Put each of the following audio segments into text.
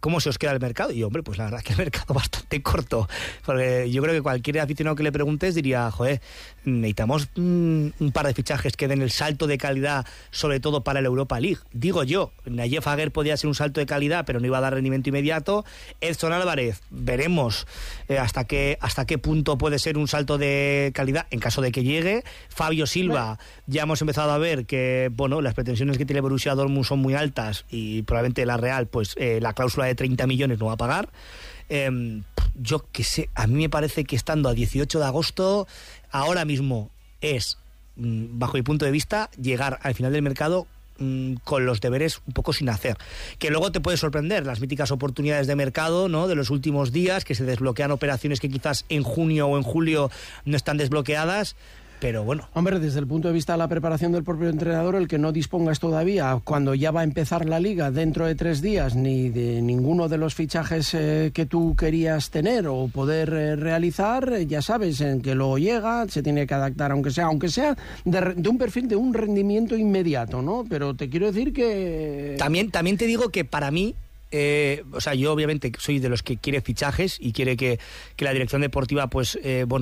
¿cómo se os queda el mercado? Y hombre, pues la verdad es que el mercado bastante corto, porque yo creo que cualquier aficionado que le preguntes diría, joder, necesitamos un par de fichajes que den el salto de calidad, sobre todo para el Europa League. Digo yo, Nayef Aguer podía ser un salto de calidad, pero no iba a dar rendimiento inmediato. Edson Álvarez, veremos hasta qué punto puede ser un salto de calidad en caso de que llegue. Fabio Silva, ya hemos empezado a ver que, bueno, las pretensiones que tiene Borussia Dortmund son muy altas y probablemente la Real, pues la cláusula de 30 millones no va a pagar. Yo qué sé, a mí me parece que estando a 18 de agosto, ahora mismo es, bajo mi punto de vista, llegar al final del mercado con los deberes un poco sin hacer, que luego te puede sorprender las míticas oportunidades de mercado, ¿no?, de los últimos días, que se desbloquean operaciones que quizás en junio o en julio no están desbloqueadas. Pero bueno. Hombre, desde el punto de vista de la preparación del propio entrenador, el que no dispongas todavía, cuando ya va a empezar la Liga dentro de 3 días, ni de ninguno de los fichajes que tú querías tener o poder realizar, ya sabes en que luego llega, se tiene que adaptar, aunque sea de un perfil de un rendimiento inmediato, ¿no? Pero te quiero decir que... También te digo que para mí, o sea, yo obviamente soy de los que quiere fichajes y quiere que la dirección deportiva pues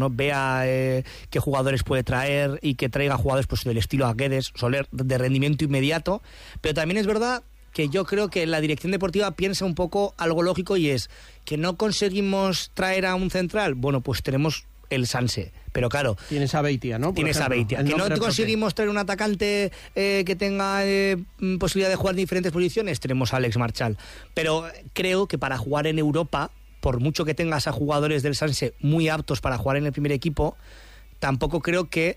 vea qué jugadores puede traer y que traiga jugadores pues del estilo a Guedes, Soler, de rendimiento inmediato, pero también es verdad que yo creo que la dirección deportiva piensa un poco algo lógico, y es que no conseguimos traer a un central, bueno, pues tenemos el Sanse, pero claro, tienes a Beitia, ¿no? Tienes a Beitia. Que no conseguimos traer un atacante que tenga posibilidad de jugar en diferentes posiciones, tenemos a Alex Marchal. Pero creo que para jugar en Europa, por mucho que tengas a jugadores del Sanse muy aptos para jugar en el primer equipo, tampoco creo que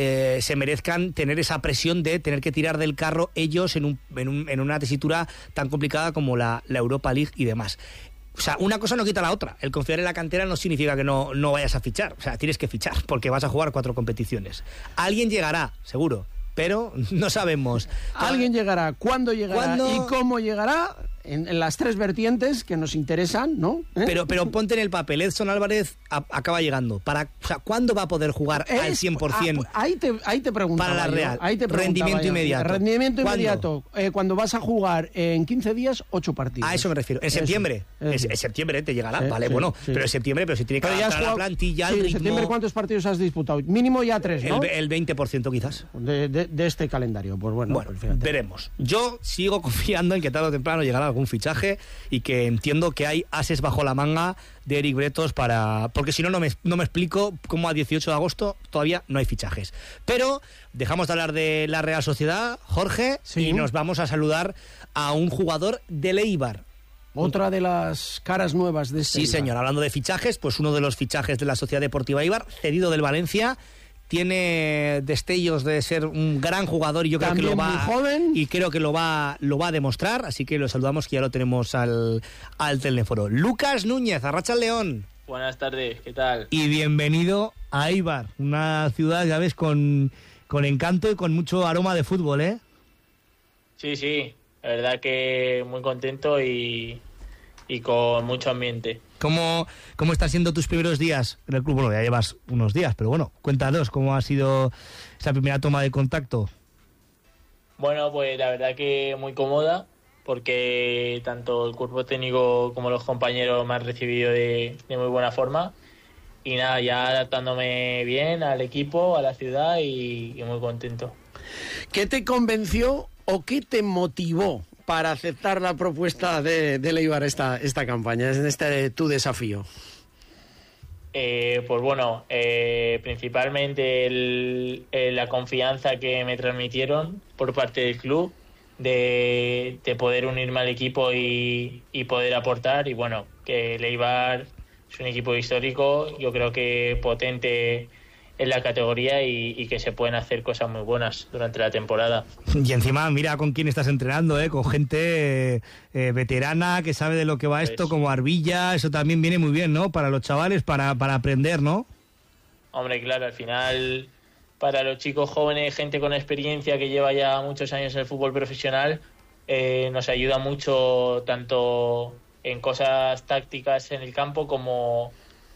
se merezcan tener esa presión de tener que tirar del carro ellos en una tesitura tan complicada como la Europa League y demás. O sea, una cosa no quita la otra. El confiar en la cantera no significa que no vayas a fichar. O sea, tienes que fichar porque vas a jugar 4 competiciones. Alguien llegará, seguro, pero no sabemos. Alguien llegará, ¿cuándo llegará y cómo llegará? En las 3 vertientes que nos interesan, ¿no? Pero ponte en el papel, Edson Álvarez acaba llegando. O sea, ¿cuándo va a poder jugar al 100%? Ahí te preguntaba para la Real. Rendimiento inmediato. Rendimiento inmediato. Cuando vas a jugar en 15 días, 8 partidos. A eso me refiero. En septiembre. En septiembre te llegará. Vale, sí, bueno. Sí. Pero en septiembre, pero si tiene que adaptar la plantilla, el ritmo. ¿En septiembre cuántos partidos has disputado? Mínimo ya 3, ¿no? El 20% quizás. De este calendario. Pues bueno, veremos. Yo sigo confiando en que tarde o temprano llegará algún fichaje y que entiendo que hay ases bajo la manga de Eric Bretos porque si no me explico cómo a 18 de agosto todavía no hay fichajes. Pero dejamos de hablar de la Real Sociedad, Jorge, y nos vamos a saludar a un jugador del Eibar. Otra de las caras nuevas de este Sí, señor. Hablando de fichajes, pues uno de los fichajes de la Sociedad Deportiva Eibar, cedido del Valencia. Tiene destellos de ser un gran jugador y yo creo que lo va, muy joven. Y creo que lo va a demostrar, así que lo saludamos, que ya lo tenemos al teléfono. Lucas Núñez, Arratsaldeon. Buenas tardes, ¿qué tal? Y bienvenido a Eibar, una ciudad, ya ves, con encanto y con mucho aroma de fútbol, ¿eh? Sí, la verdad que muy contento y con mucho ambiente. ¿Cómo están siendo tus primeros días en el club? Bueno, ya llevas unos días, pero bueno, cuéntanos cómo ha sido esa primera toma de contacto. Bueno, pues la verdad que muy cómoda, porque tanto el cuerpo técnico como los compañeros me han recibido de muy buena forma. Y nada, ya adaptándome bien al equipo, a la ciudad y muy contento. ¿Qué te convenció o qué te motivó para aceptar la propuesta de Eibar esta campaña, en tu desafío? Pues bueno, principalmente la confianza que me transmitieron por parte del club de poder unirme al equipo y poder aportar. Y bueno, que el Eibar es un equipo histórico, yo creo que potente en la categoría y que se pueden hacer cosas muy buenas durante la temporada. Y encima mira con quién estás entrenando, con gente veterana que sabe de lo que va esto, como Arbilla. Eso también viene muy bien, ¿no? Para los chavales, para aprender, ¿no? Hombre, claro, al final para los chicos jóvenes, gente con experiencia que lleva ya muchos años en el fútbol profesional, nos ayuda mucho tanto en cosas tácticas en el campo como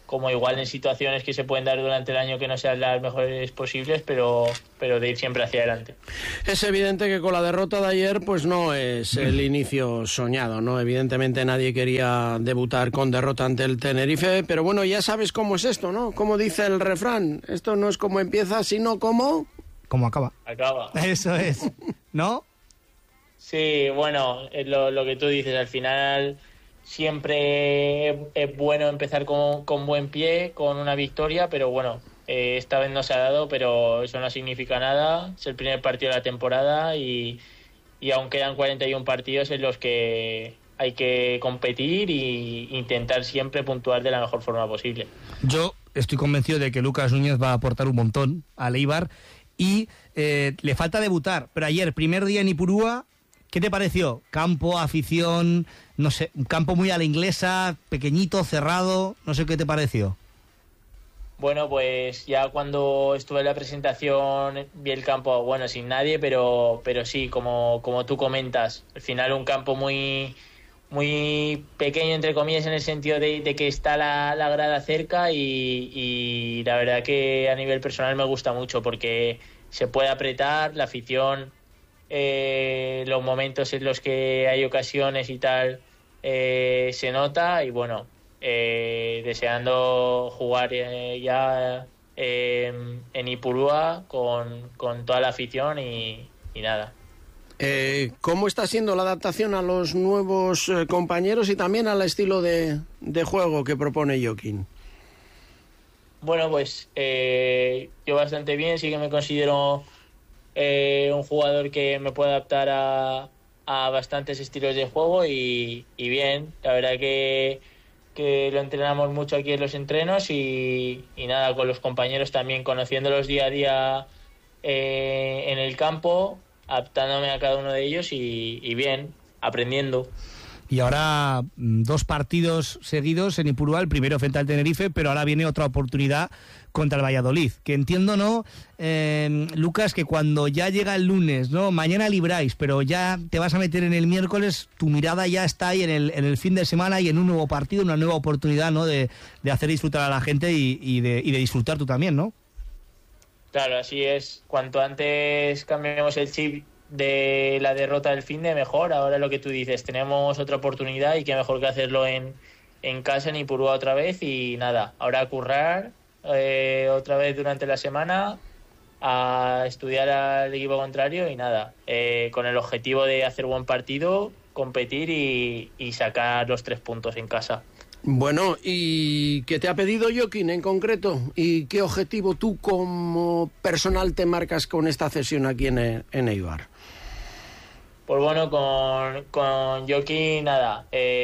como igual en situaciones que se pueden dar durante el año que no sean las mejores posibles, pero de ir siempre hacia adelante. Es evidente que con la derrota de ayer pues no es el inicio soñado, ¿no? Evidentemente nadie quería debutar con derrota ante el Tenerife, pero bueno, ya sabes cómo es esto, ¿no? Como dice el refrán, esto no es como empieza, sino como acaba. Acaba. Eso es, ¿no? Sí, bueno, es lo que tú dices, al final siempre es bueno empezar con buen pie, con una victoria, pero bueno, esta vez no se ha dado, pero eso no significa nada. Es el primer partido de la temporada y aún quedan 41 partidos en los que hay que competir e intentar siempre puntuar de la mejor forma posible. Yo estoy convencido de que Lucas Núñez va a aportar un montón al Eibar y le falta debutar, pero ayer, primer día en Ipurúa, ¿qué te pareció? Campo, afición, no sé, un campo muy a la inglesa, pequeñito, cerrado, no sé qué te pareció. Bueno, pues ya cuando estuve en la presentación vi el campo, bueno, sin nadie, pero sí, como tú comentas, al final un campo muy pequeño, entre comillas, en el sentido de que está la grada cerca y la verdad que a nivel personal me gusta mucho porque se puede apretar, la afición... los momentos en los que hay ocasiones y tal se nota y bueno, deseando jugar ya en Ipurúa con toda la afición y nada. ¿Cómo está siendo la adaptación a los nuevos compañeros y también al estilo de juego que propone Joaquín? Bueno, pues yo bastante bien, sí que me considero un jugador que me puede adaptar a bastantes estilos de juego y bien, la verdad que lo entrenamos mucho aquí en los entrenos y nada, con los compañeros también, conociéndolos día a día en el campo, adaptándome a cada uno de ellos y bien, aprendiendo. Y ahora 2 partidos seguidos en Ipurúa, el primero frente al Tenerife, pero ahora viene otra oportunidad contra el Valladolid, que entiendo, ¿no, Lucas, que cuando ya llega el lunes, ¿no? Mañana libráis, pero ya te vas a meter en el miércoles, tu mirada ya está ahí en el fin de semana y en un nuevo partido, una nueva oportunidad, ¿no? De hacer disfrutar a la gente y de disfrutar tú también, ¿no? Claro, así es. Cuanto antes cambiemos el chip de la derrota del finde, mejor. Ahora lo que tú dices, tenemos otra oportunidad y qué mejor que hacerlo en casa, en Ipurúa otra vez y nada, ahora a currar otra vez durante la semana, a estudiar al equipo contrario y nada, con el objetivo de hacer buen partido, competir y sacar los 3 puntos en casa. Bueno, ¿y qué te ha pedido Joaquín en concreto? ¿Y qué objetivo tú como personal te marcas con esta cesión aquí en Eibar? Pues bueno, con Joaquín, nada,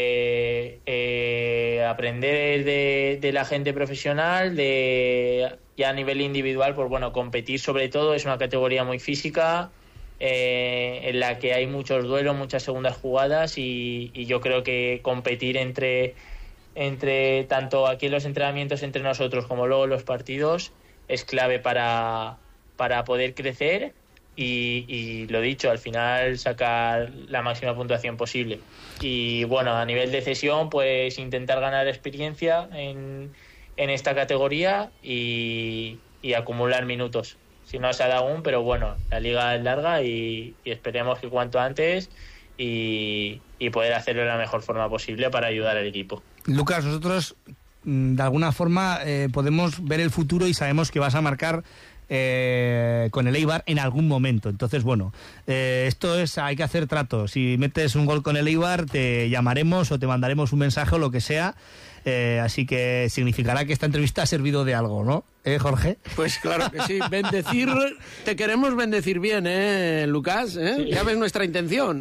aprender de la gente profesional, ya a nivel individual, pues bueno, competir sobre todo, es una categoría muy física, en la que hay muchos duelos, muchas segundas jugadas y yo creo que competir entre tanto aquí en los entrenamientos entre nosotros como luego en los partidos es clave para poder crecer y lo dicho, al final sacar la máxima puntuación posible. Y bueno, a nivel de cesión, pues intentar ganar experiencia en esta categoría y acumular minutos. Si no se ha dado aún, pero bueno, la liga es larga y esperemos que cuanto antes y poder hacerlo de la mejor forma posible para ayudar al equipo. Lucas, nosotros de alguna forma podemos ver el futuro y sabemos que vas a marcar con el Eibar en algún momento. Entonces, bueno, esto es, hay que hacer tratos. Si metes un gol con el Eibar, te llamaremos o te mandaremos un mensaje o lo que sea. Así que significará que esta entrevista ha servido de algo, ¿no? Jorge. Pues claro que sí. Bendecir, te queremos bendecir bien, Lucas. Sí. Ya ves nuestra intención.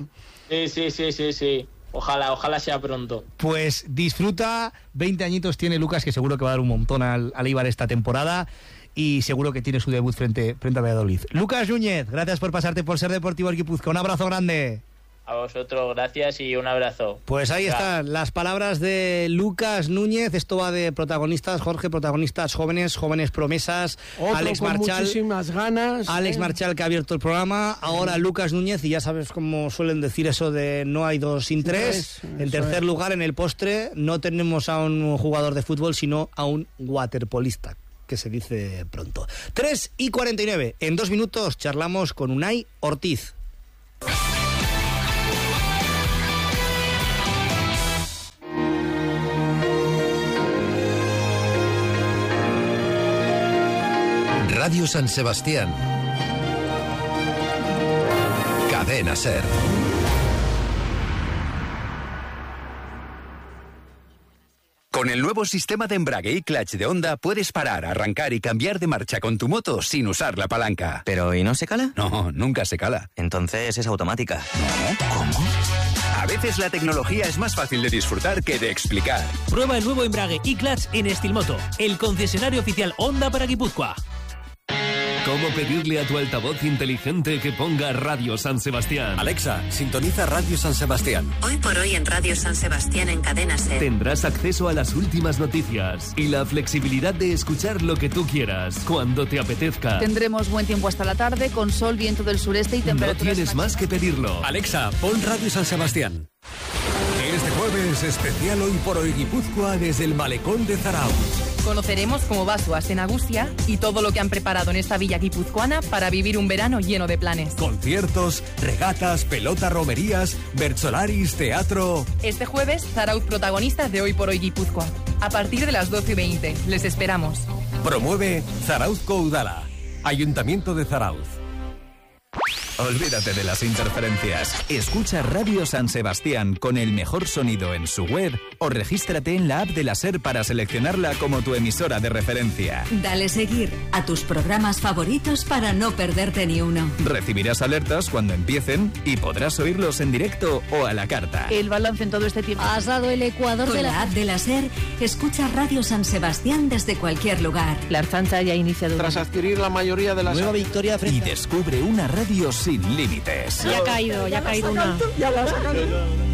Sí. Ojalá sea pronto. Pues disfruta, 20 añitos tiene Lucas, que seguro que va a dar un montón al Eibar esta temporada y seguro que tiene su debut frente a Valladolid. Lucas Núñez, gracias por pasarte por Ser Deportivo Guipúzcoa. Un abrazo grande. A vosotros, gracias y un abrazo. Pues ahí están las palabras de Lucas Núñez. Esto va de protagonistas, Jorge, protagonistas jóvenes promesas. Otro Alex con Marchal, muchísimas ganas. Alex Marchal, que ha abierto el programa. Ahora Lucas Núñez, y ya sabes cómo suelen decir eso de no hay dos sin tres. En tercer lugar, en el postre, no tenemos a un jugador de fútbol, sino a un waterpolista, que se dice pronto. 3:49. En 2 minutos charlamos con Unai Ortiz. Radio San Sebastián. Cadena SER. Con el nuevo sistema de embrague y clutch de Honda puedes parar, arrancar y cambiar de marcha con tu moto sin usar la palanca. ¿Pero y no se cala? No, nunca se cala. Entonces es automática. ¿No? ¿Cómo? A veces la tecnología es más fácil de disfrutar que de explicar. Prueba el nuevo embrague y clutch en Estilmoto, el concesionario oficial Honda para Guipúzcoa. ¿Cómo pedirle a tu altavoz inteligente que ponga Radio San Sebastián? Alexa, sintoniza Radio San Sebastián. Hoy por hoy en Radio San Sebastián en Cadena SER. Tendrás acceso a las últimas noticias y la flexibilidad de escuchar lo que tú quieras, cuando te apetezca. Tendremos buen tiempo hasta la tarde, con sol, viento del sureste y temperaturas... No tienes más que pedirlo. Alexa, pon Radio San Sebastián. Este jueves, especial Hoy por Hoy Guipúzcoa desde el Malecón de Zarautz. Conoceremos cómo va su en Agustia y todo lo que han preparado en esta villa guipuzcoana para vivir un verano lleno de planes. Conciertos, regatas, pelota, romerías, bertsolaris, teatro... Este jueves, Zarautz protagonistas de Hoy por Hoy Guipúzcoa. A partir de las 12:20. Les esperamos. Promueve Zarautz Coudala. Ayuntamiento de Zarautz. Olvídate de las interferencias. Escucha Radio San Sebastián con el mejor sonido en su web o regístrate en la app de la SER para seleccionarla como tu emisora de referencia. Dale seguir a tus programas favoritos para no perderte ni uno. Recibirás alertas cuando empiecen y podrás oírlos en directo o a la carta. El balance en todo este tiempo. Has dado el Ecuador con de la app de la SER. Escucha Radio San Sebastián desde cualquier lugar. La Archancha ya ha iniciado. Tras adquirir la mayoría de las... Nueva victoria frente Y descubre una radio sin límites. Ya ha caído una. Ya la has sacado.